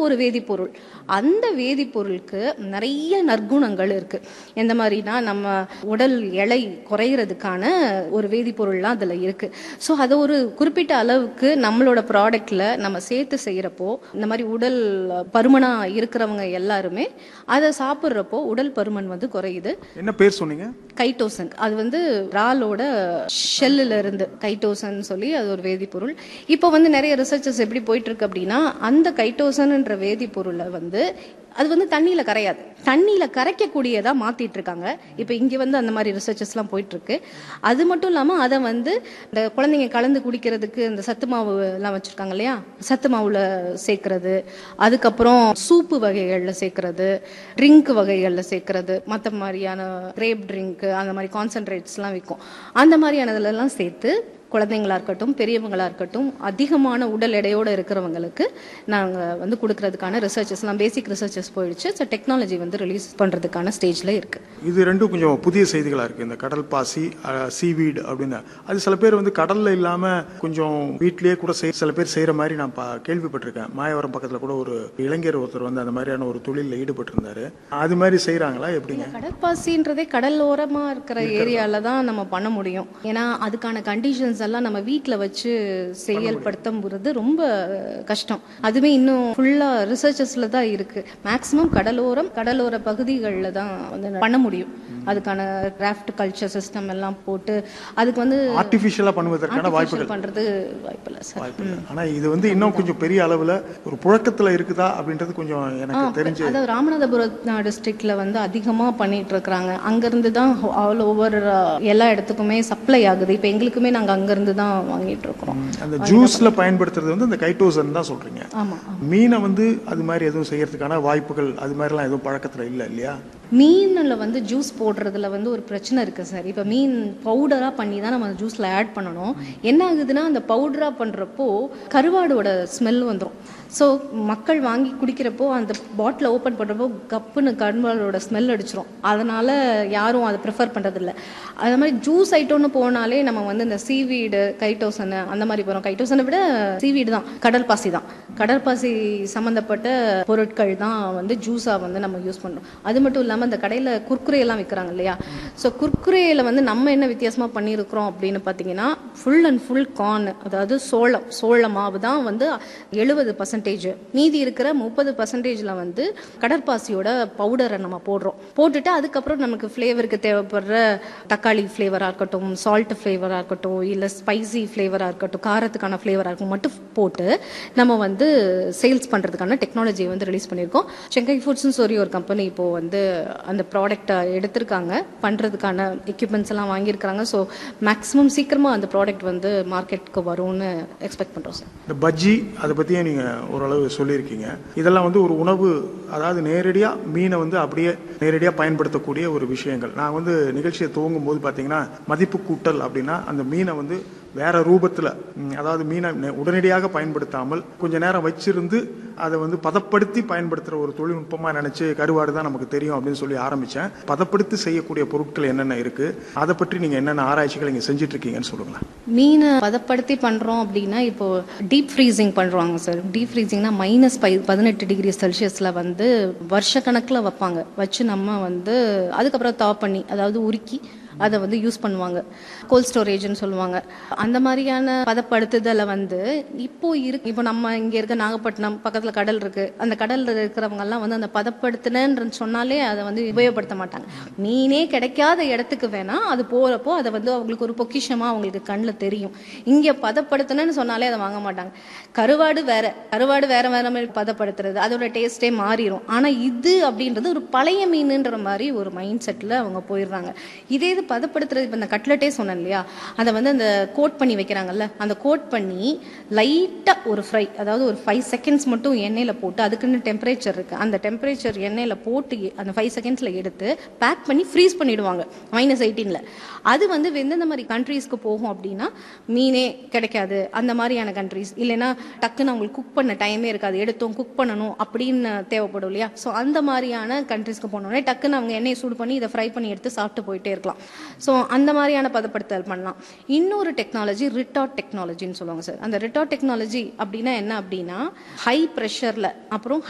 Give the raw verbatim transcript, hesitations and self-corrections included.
ஒரு வேதிப்பொருள். அந்த வேதிப்பொருளுக்கு நிறைய நற்குணங்கள் இருக்கு. எந்த மாதிரினா நம்ம உடல் எடை குறையிறதுக்கான ஒரு வேதிப்பொருள்லாம் அதில் இருக்கு. ஸோ அதை ஒரு குறிப்பிட்ட அளவுக்கு நம்மளோட ப்ராடக்ட்ல நம்ம சேர்த்து செய்யறப்போ இந்த மாதிரி உடல் பருமனா இருக்கிறவங்க எல்லாருமே அதை சாப்பிட்றப்போ உடல் பருமன் வந்து குறையுது. என்ன பேர் சொன்னீங்க? கைட்டோசன். அது வந்து இறாலோட ஷெல்லுல இருந்து கைட்டோசன் சொல்லி அது ஒரு வேதிப்பொருள். இப்போ வந்து நிறைய ரிசர்ச்சஸ் எப்படி போயிட்டு இருக்கு அப்படின்னா, அந்த கைட்டோசன்ன்ற வேதிப்பொருளை வந்து அது வந்து தண்ணியில கரையாது, தண்ணியில கரைக்கக்கூடியதா மாத்திட்டு இருக்காங்க. இப்போ இங்க வந்து அந்த மாதிரி ரிசர்ச்சஸ் எல்லாம் போயிட்டு இருக்கு. அது மட்டும் இல்லாம அதை வந்து இந்த குழந்தைங்க கலந்து குடிக்கிறதுக்கு இந்த சத்து மாவு எல்லாம் வச்சிருக்காங்க இல்லையா, சத்து மாவுல சேர்க்கறது, அதுக்கப்புறம் சூப்பு வகைகள்ல சேர்க்கறது, ட்ரிங்க் வகைகள்ல சேர்க்கறது, மற்ற மாதிரியான கிரேப் ட்ரிங்க் அந்த மாதிரி கான்சென்ட்ரேட்ஸ் எல்லாம் விற்கும். அந்த மாதிரியானதுல எல்லாம் சேர்த்து குழந்தைங்களா இருக்கட்டும் பெரியவங்களா இருக்கட்டும் அதிகமான உடல் எடையோடு இருக்கிறவங்களுக்கு நாங்கள் வந்து கொடுக்கறதுக்கான ரிசர்ச்சஸ் எல்லாம் பேசிக் ரிசர்ச்சஸ் போயிடுச்சு. ஸோ டெக்னாலஜி வந்து ரிலீஸ் பண்ணுறதுக்கான ஸ்டேஜில் இருக்கு. இது ரெண்டும் கொஞ்சம் புதிய செய்திகளாக இருக்குது. இந்த கடல் பாசி, சீவீடு அப்படின்னு அது சில பேர் வந்து கடலில் இல்லாமல் கொஞ்சம் வீட்லேயே கூட செய் சில பேர் செய்கிற மாதிரி நான் பா கேள்விப்பட்டிருக்கேன். மாயவரம் பக்கத்தில் கூட ஒரு இளைஞர் ஒருத்தர் வந்து அந்த மாதிரியான ஒரு தொழிலில் ஈடுபட்டிருந்தாரு. அது மாதிரி செய்கிறாங்களா எப்படிங்க? கடற்பாசின்றதே கடலோரமாக இருக்கிற ஏரியாவில் தான் நம்ம பண்ண முடியும். ஏன்னா அதுக்கான கண்டிஷன்ஸ் எல்லாம் நம்ம வீட்டில் வச்சு செயல்படுத்துறது ரொம்ப கஷ்டம். அதுவே இன்னும் ஃபுல்லா ரிசர்ச்சஸ்ல தான் இருக்கு. மேக்சிமம் கடலோரம் கடலோர பகுதிகளில் தான் வந்து பண்ண முடியும். அதுக்கான கிராஃப்ட் கல்ச்சர் சிஸ்டம் எல்லாம் போட்டு அதுக்கு வந்து ஆர்டிஃபிஷியலா பண்ணுவதற்கான வாய்ப்புகள் பண்றது வாய்ப்பில்லை சார். ஆனா இது வந்து இன்னும் கொஞ்சம் பெரிய அளவுல ஒரு புழக்கத்துல இருக்குதா அப்படின்றது கொஞ்சம் எனக்கு தெரிஞ்சு. அதாவது ராமநாதபுரம் டிஸ்ட்ரிக்ட்ல வந்து அதிகமா பண்ணிட்டு இருக்காங்க. அங்கிருந்து தான் ஆல் ஓவர் எல்லா இடத்துக்குமே சப்ளை ஆகுது. இப்போ எங்களுக்குமே நாங்க அங்க இருந்து தான் வாங்கிட்டு இருக்கோம். அந்த ஜூஸ்ல பயன்படுத்துறது வந்து அந்த கைட்டோசன் தான் சொல்றீங்க. ஆமா. மீனை வந்து அது மாதிரி எதுவும் செய்யறதுக்கான வாய்ப்புகள் அது மாதிரிலாம் எதுவும் பழக்கத்துல இல்ல இல்லையா? மீன்ல வந்து ஜூஸ் போடுறதுல வந்து ஒரு பிரச்சனை இருக்கு சார். இப்போ மீன் பவுடரா பண்ணி தான் நம்ம ஜூஸ்ல ஆட் பண்ணணும். என்ன ஆகுதுன்னா அந்த பவுடரா பண்றப்போ கருவாடோட ஸ்மெல் வந்துடும். ஸோ மக்கள் வாங்கி குடிக்கிறப்போ அந்த பாட்டில் ஓப்பன் பண்ணுறப்போ கப்புன்னு கருவாடோட ஸ்மெல் அடிச்சிடும். அதனால யாரும் அதை ப்ரிஃபர் பண்ணுறதில்ல. அது மாதிரி ஜூஸ் ஐட்டம்னு போனாலே நம்ம வந்து இந்த சீவீடு கைட்டோசனை அந்த மாதிரி போகிறோம். கைட்டோசனை விட சீவீடு தான், கடல் பாசி தான். கடற்பாசி சம்மந்தப்பட்ட பொருட்கள் தான் வந்து ஜூஸாக வந்து நம்ம யூஸ் பண்ணுறோம். அது மட்டும் இல்லாமல் அந்த கடையில் குர்குரேலாம் விற்கிறாங்க இல்லையா. ஸோ குர்குரேயில் வந்து நம்ம என்ன வித்தியாசமாக பண்ணியிருக்கிறோம் அப்படின்னு பார்த்தீங்கன்னா ஃபுல் அண்ட் ஃபுல் கார்ன், அதாவது சோளம் சோள மாவு தான் வந்து எழுபது பர்சன்டேஜ், மீதி இருக்கிற முப்பது பர்சன்டேஜ்ல வந்து கடற்பாசியோட பவுடரை நம்ம போடுறோம். போட்டுட்டு அதுக்கப்புறம் நமக்கு ஃப்ளேவருக்கு தேவைப்படுற தக்காளி ஃப்ளேவராக இருக்கட்டும், சால்ட் ஃப்ளேவராக இருக்கட்டும், இல்லை ஸ்பைசி ஃப்ளேவராக இருக்கட்டும், காரத்துக்கான ஃப்ளேவராக இருக்கும் மட்டும் போட்டு நம்ம வந்து சேல்ஸ் பண்ணுறதுக்கான டெக்னாலஜியை வந்து ரிலீஸ் பண்ணியிருக்கோம். செங்கை ஃபுட்ஸ்னு சொல்லி ஒரு கம்பெனி இப்போ வந்து அந்த ப்ராடக்டை எடுத்திருக்காங்க, பண்ணுறதுக்கான எக்யூப்மெண்ட்ஸ் எல்லாம் வாங்கியிருக்காங்க. ஸோ மேக்ஸிமம் சீக்கிரமாக அந்த ப்ராடக்ட் வந்து மார்க்கெட்டுக்கு வரும்னு எக்ஸ்பெக்ட் பண்ணுறோம் சார். இந்த பஜ்ஜி அதை பற்றியே நீங்கள் ஓரளவு சொல்லியிருக்கீங்க. இதெல்லாம் வந்து ஒரு உணவு, அதாவது நேரடியாக மீனை வந்து அப்படியே நேரடியாக பயன்படுத்தக்கூடிய ஒரு விஷயங்கள். நான் வந்து நிகழ்ச்சியை துவங்கும் போது பார்த்தீங்கன்னா மதிப்பு கூட்டல் அப்படின்னா அந்த மீனை வந்து வேற ரூபத்தில், அதாவது மீனை உடனடியாக பயன்படுத்தாமல் கொஞ்ச நேரம் வச்சிருந்து அதை வந்து பதப்படுத்தி பயன்படுத்துகிற ஒரு தொழில்நுட்பமாக நினச்சி கருவாடு தான் நமக்கு தெரியும் அப்படின்னு சொல்லி ஆரம்பித்தேன். பதப்படுத்தி செய்யக்கூடிய பொருட்கள் என்னென்ன இருக்குது, அதை பற்றி நீங்கள் என்னென்ன ஆராய்ச்சிகள் இங்கே செஞ்சுட்டு இருக்கீங்கன்னு சொல்லுங்களேன். மீனை பதப்படுத்தி பண்ணுறோம் அப்படின்னா இப்போ டீப் ஃப்ரீசிங் பண்ணுறாங்க சார். டீப் ஃப்ரீசிங்னா மைனஸ் பை பதினெட்டு டிகிரி செல்சியஸில் வந்து வருஷ கணக்கில் வைப்பாங்க. வச்சு நம்ம வந்து அதுக்கப்புறம் தா பண்ணி அதாவது உருக்கி அதை வந்து யூஸ் பண்ணுவாங்க. கோல்ட் ஸ்டோரேஜ்னு சொல்லுவாங்க. அந்த மாதிரியான பதப்படுத்துதலை வந்து இப்போ இருக்கு. இப்போ நம்ம இங்கே இருக்க நாகப்பட்டினம் பக்கத்தில் கடல் இருக்கு. அந்த கடலில் இருக்கிறவங்க எல்லாம் வந்து அந்த பதப்படுத்தினு சொன்னாலே அதை வந்து உபயோகப்படுத்த மாட்டாங்க. மீனே கிடைக்காத இடத்துக்கு வேணா அது போறப்போ அதை வந்து அவங்களுக்கு ஒரு பொக்கிஷமா அவங்களுக்கு கண்ணில் தெரியும். இங்கே பதப்படுத்தினு சொன்னாலே அதை வாங்க மாட்டாங்க. கருவாடு வேற, கருவாடு வேற வேற மாதிரி பதப்படுத்துறது, அதோட டேஸ்டே மாறிடும். ஆனால் இது அப்படின்றது ஒரு பழைய மீனுன்ற மாதிரி ஒரு மைண்ட் செட்டில் அவங்க போயிடுறாங்க. இதே இது பதப்படுத்துறது, இப்போ இந்த கட்லெட்டே சொன்னேன் இல்லையா, அதை வந்து அந்த கோட் பண்ணி வைக்கிறாங்கல்ல, அந்த கோட் பண்ணி லைட்டாக ஒரு ஃப்ரை, அதாவது ஒரு ஃபைவ் செகண்ட்ஸ் மட்டும் எண்ணெயில் போட்டு, அதுக்குன்னு டெம்பரேச்சர் இருக்கு, அந்த டெம்பரேச்சர் எண்ணெயில் போட்டு அந்த ஃபைவ் செகண்ட்ஸில் எடுத்து பேக் பண்ணி ஃப்ரீஸ் பண்ணிடுவாங்க மைனஸ் எயிட்டீனில். அது வந்து எந்தெந்த மாதிரி கண்ட்ரீஸ்க்கு போகும் அப்படின்னா, மீனே கிடைக்காது அந்த மாதிரியான கண்ட்ரீஸ், இல்லைன்னா டக்குன்னு அவங்களுக்கு குக் பண்ண டைமே இருக்காது, எடுத்தோம் குக் பண்ணணும் அப்படின்னு தேவைப்படும் இல்லையா. ஸோ அந்த மாதிரியான கண்ட்ரீஸ்க்கு போனோடனே டக்குன்னு அவங்க எண்ணெயை சூடு பண்ணி இதை ஃப்ரை பண்ணி எடுத்து சாப்பிட்டு போயிட்டே இருக்கலாம். ஸோ அந்த மாதிரியான பதப்படுத்தல் பண்ணலாம். இன்னொரு டெக்னாலஜி ரிட்டார்ட் டெக்னாலஜின்னு சொல்லுவாங்க சார். அந்த ரிட்டார்ட் டெக்னாலஜி அப்படின்னா என்ன அப்படின்னா, ஹை ப்ரெஷரில் அப்புறம்